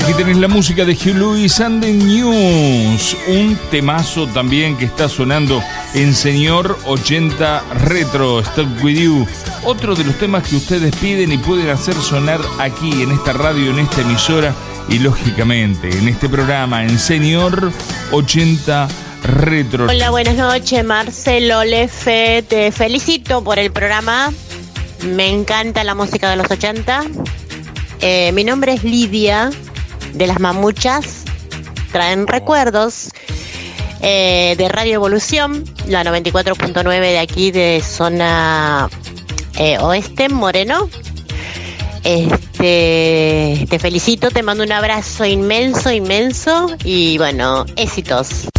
Aquí tenés la música de Hugh Lewis and the News, un temazo también que está sonando en Señor 80 Retro, Stuck With You. Otro de los temas que ustedes piden y pueden hacer sonar aquí en esta radio, en esta emisora y lógicamente en este programa en Señor 80 Retro. Hola, buenas noches, Marcelo Lefe, te felicito por el programa, me encanta la música de los 80. Mi nombre es Lidia, de Las Mamuchas, traen recuerdos de Radio Evolución, la 94.9 de aquí de zona oeste, Moreno. Te felicito, te mando un abrazo inmenso y bueno, éxitos.